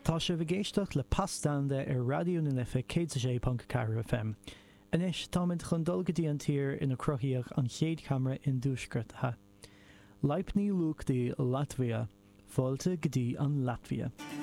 Tá sé bhgéisteach le Pastanda ar radioú na Lifa 106.4 FM. Inis táid chun dul go dtí an tír ina cruthaíoch an chéad camera in dúsgurtathe. Leipní luachtaí Latvia, fáilte go dtí an Latvia.